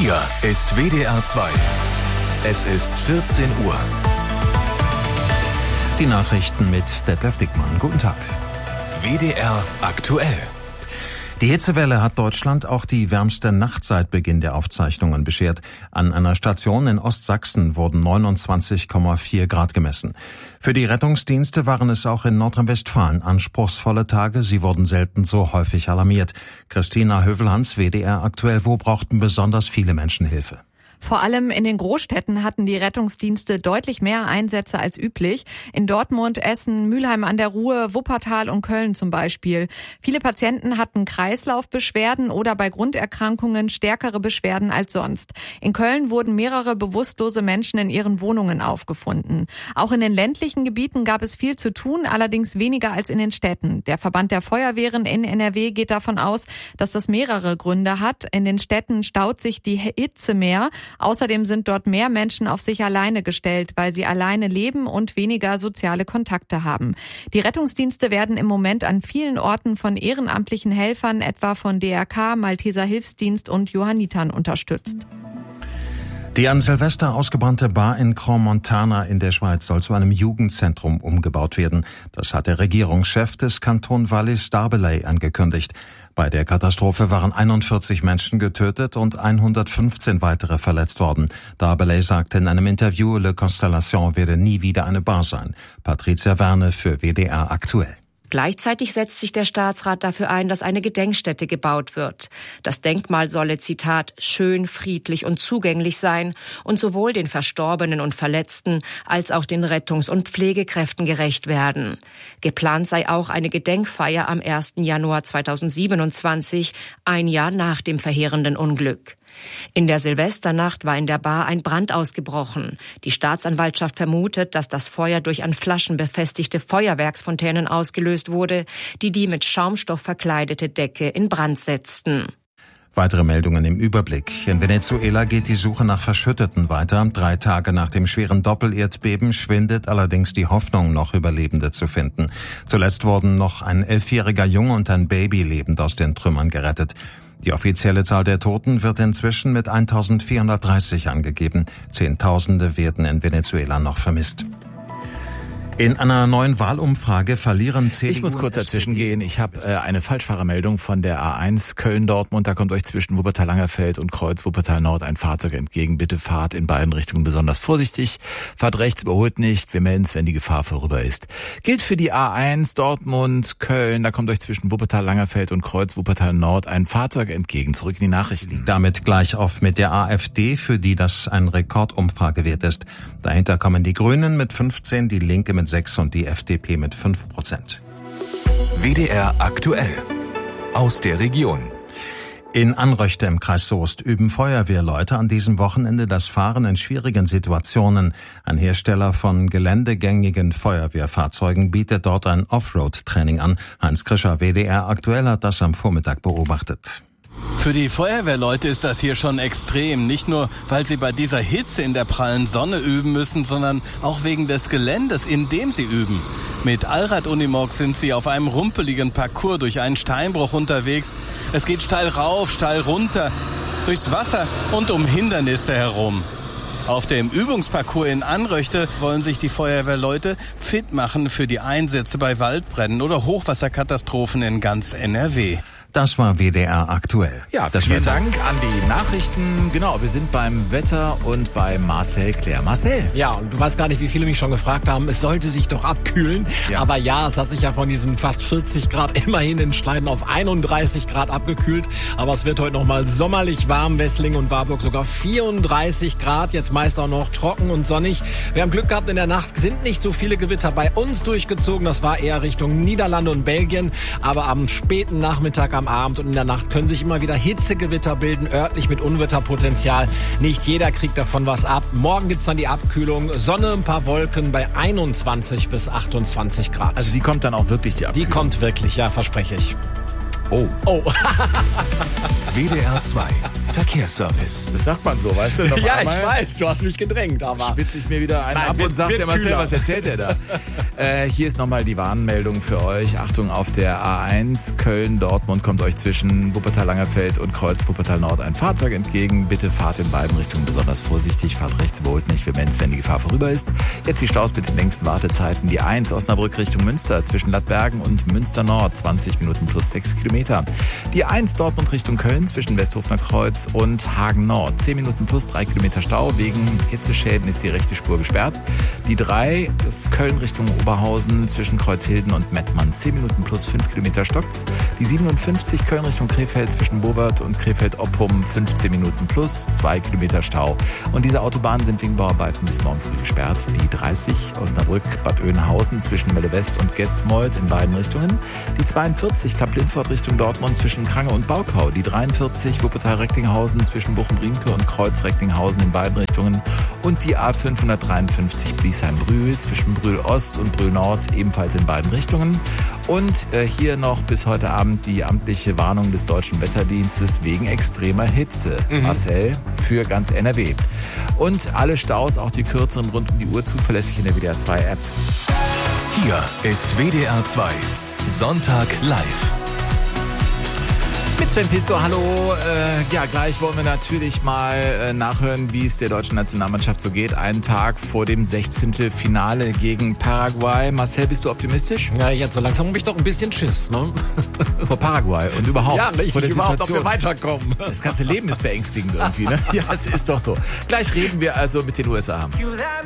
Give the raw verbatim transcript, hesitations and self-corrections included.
Hier ist W D R zwei. Es ist vierzehn Uhr. Die Nachrichten mit Detlef Dickmann. Guten Tag. W D R aktuell. Die Hitzewelle hat Deutschland auch die wärmste Nacht seit Beginn der Aufzeichnungen beschert. An einer Station in Ostsachsen wurden neunundzwanzig Komma vier Grad gemessen. Für die Rettungsdienste waren es auch in Nordrhein-Westfalen anspruchsvolle Tage. Sie wurden selten so häufig alarmiert. Christina Hövelhans, W D R aktuell. Wo brauchten besonders viele Menschen Hilfe? Vor allem in den Großstädten hatten die Rettungsdienste deutlich mehr Einsätze als üblich. In Dortmund, Essen, Mülheim an der Ruhr, Wuppertal und Köln zum Beispiel. Viele Patienten hatten Kreislaufbeschwerden oder bei Grunderkrankungen stärkere Beschwerden als sonst. In Köln wurden mehrere bewusstlose Menschen in ihren Wohnungen aufgefunden. Auch in den ländlichen Gebieten gab es viel zu tun, allerdings weniger als in den Städten. Der Verband der Feuerwehren in N R W geht davon aus, dass das mehrere Gründe hat. In den Städten staut sich die Hitze mehr. Außerdem sind dort mehr Menschen auf sich alleine gestellt, weil sie alleine leben und weniger soziale Kontakte haben. Die Rettungsdienste werden im Moment an vielen Orten von ehrenamtlichen Helfern, etwa von D R K, Malteser Hilfsdienst und Johannitern unterstützt. Die an Silvester ausgebrannte Bar in Crans-Montana in der Schweiz soll zu einem Jugendzentrum umgebaut werden. Das hat der Regierungschef des Kanton Wallis-Darbellay angekündigt. Bei der Katastrophe waren einundvierzig Menschen getötet und hundertfünfzehn weitere verletzt worden. Darbellay sagte in einem Interview, Le Constellation werde nie wieder eine Bar sein. Patricia Werne für W D R aktuell. Gleichzeitig setzt sich der Staatsrat dafür ein, dass eine Gedenkstätte gebaut wird. Das Denkmal solle, Zitat, schön, friedlich und zugänglich sein und sowohl den Verstorbenen und Verletzten als auch den Rettungs- und Pflegekräften gerecht werden. Geplant sei auch eine Gedenkfeier am ersten Januar zweitausendsiebenundzwanzig, ein Jahr nach dem verheerenden Unglück. In der Silvesternacht war in der Bar ein Brand ausgebrochen. Die Staatsanwaltschaft vermutet, dass das Feuer durch an Flaschen befestigte Feuerwerksfontänen ausgelöst wurde, die die mit Schaumstoff verkleidete Decke in Brand setzten. Weitere Meldungen im Überblick. In Venezuela geht die Suche nach Verschütteten weiter. Drei Tage nach dem schweren Doppelerdbeben schwindet allerdings die Hoffnung, noch Überlebende zu finden. Zuletzt wurden noch ein elfjähriger Junge und ein Baby lebend aus den Trümmern gerettet. Die offizielle Zahl der Toten wird inzwischen mit eintausendvierhundertdreißig angegeben. Zehntausende werden in Venezuela noch vermisst. In einer neuen Wahlumfrage verlieren C D U... Ich muss kurz dazwischen gehen. Ich habe äh, eine Falschfahrermeldung von der A eins Köln-Dortmund. Da kommt euch zwischen Wuppertal-Langerfeld und Kreuz Wuppertal-Nord ein Fahrzeug entgegen. Bitte fahrt in beiden Richtungen besonders vorsichtig. Fahrt rechts, überholt nicht. Wir melden es, wenn die Gefahr vorüber ist. Gilt für die A eins Dortmund-Köln. Da kommt euch zwischen Wuppertal-Langerfeld und Kreuz Wuppertal-Nord ein Fahrzeug entgegen. Zurück in die Nachrichten. Damit gleich auf mit der AfD, für die das ein Rekordumfragewert ist. Dahinter kommen die Grünen mit fünfzehn, die Linke mit sechs und die F D P mit fünf Prozent. W D R aktuell. Aus der Region. In Anröchte im Kreis Soest üben Feuerwehrleute an diesem Wochenende das Fahren in schwierigen Situationen. Ein Hersteller von geländegängigen Feuerwehrfahrzeugen bietet dort ein Offroad-Training an. Heinz Krischer, W D R aktuell, hat das am Vormittag beobachtet. Für die Feuerwehrleute ist das hier schon extrem. Nicht nur, weil sie bei dieser Hitze in der prallen Sonne üben müssen, sondern auch wegen des Geländes, in dem sie üben. Mit Allrad-Unimog sind sie auf einem rumpeligen Parcours durch einen Steinbruch unterwegs. Es geht steil rauf, steil runter, durchs Wasser und um Hindernisse herum. Auf dem Übungsparcours in Anröchte wollen sich die Feuerwehrleute fit machen für die Einsätze bei Waldbränden oder Hochwasserkatastrophen in ganz N R W. Das war W D R aktuell. Ja, das vielen Wetter. Dank an die Nachrichten. Genau, wir sind beim Wetter und bei Marcel Claire. Marcel. Ja, und du weißt gar nicht, wie viele mich schon gefragt haben, es sollte sich doch abkühlen. Ja. Aber ja, es hat sich ja von diesen fast vierzig Grad immerhin in Schneiden auf einunddreißig Grad abgekühlt. Aber es wird heute noch mal sommerlich warm. Wessling und Warburg sogar vierunddreißig Grad. Jetzt meist auch noch trocken und sonnig. Wir haben Glück gehabt, in der Nacht sind nicht so viele Gewitter bei uns durchgezogen. Das war eher Richtung Niederlande und Belgien. Aber am späten Nachmittag, am Abend und in der Nacht können sich immer wieder Hitzegewitter bilden, örtlich mit Unwetterpotenzial. Nicht jeder kriegt davon was ab. Morgen gibt's dann die Abkühlung. Sonne, ein paar Wolken bei einundzwanzig bis achtundzwanzig Grad. Also die kommt dann auch wirklich, die Abkühlung? Die kommt wirklich, ja, verspreche ich. Oh. Oh. W D R zwei Verkehrsservice. Das sagt man so, weißt du? Noch Ja, einmal ich weiß, du hast mich gedrängt, aber... Spitze ich mir wieder einen Nein, ab wird- und sagt wird der Marcel, kühler. was erzählt er da? äh, hier ist nochmal die Warnmeldung für euch. Achtung, auf der A eins Köln-Dortmund kommt euch zwischen Wuppertal-Langerfeld und Kreuz-Wuppertal-Nord ein Fahrzeug entgegen. Bitte fahrt in beiden Richtungen besonders vorsichtig. Fahrt rechts, überholt nicht, Vehemenz, wenn die Gefahr vorüber ist. Jetzt die Staus mit den längsten Wartezeiten. Die eins Osnabrück Richtung Münster zwischen Lattbergen und Münster-Nord, zwanzig Minuten plus sechs Kilometer. Die eins Dortmund Richtung Köln zwischen Westhofener Kreuz und Hagen-Nord, zehn Minuten plus drei Kilometer Stau. Wegen Hitzeschäden ist die rechte Spur gesperrt. Die drei Köln Richtung Oberhausen zwischen Kreuzhilden und Mettmann, zehn Minuten plus fünf Kilometer stockt's. Die siebenundfünfzig Köln Richtung Krefeld zwischen Bovert und Krefeld-Oppum, fünfzehn Minuten plus zwei Kilometer Stau. Und diese Autobahnen sind wegen Bauarbeiten bis morgen früh gesperrt. Die dreißig Osnabrück Bad Oeynhausen zwischen Melle West und Gestmold in beiden Richtungen. Die zweiundvierzig Kap-Lindfort Richtung Dortmund zwischen Krange und Baukau. Die dreiundvierzig Wuppertal-Recklinghausen zwischen Bochum-Riemke und Kreuz-Recklinghausen in beiden Richtungen. Und die A fünfhundertdreiundfünfzig Bliesheim-Brühl zwischen Brühl-Ost und Brühl-Nord ebenfalls in beiden Richtungen. Und äh, hier noch bis heute Abend die amtliche Warnung des Deutschen Wetterdienstes wegen extremer Hitze. Mhm. Marcel, für ganz N R W. Und alle Staus, auch die kürzeren, rund um die Uhr zuverlässig in der W D R zwei App. Hier ist W D R zwei Sonntag live. Mit Sven Pistor, hallo. Äh, ja, gleich wollen wir natürlich mal äh, nachhören, wie es der deutschen Nationalmannschaft so geht. Einen Tag vor dem sechzehnten Finale gegen Paraguay. Marcel, bist du optimistisch? Ja, jetzt so langsam habe ich doch ein bisschen Schiss, ne? Vor Paraguay und überhaupt Ja, richtig, vor der überhaupt, ob Situation. wir weiterkommen. Das ganze Leben ist beängstigend irgendwie, ne? Ja, es ist doch so. Gleich reden wir also mit den U S A.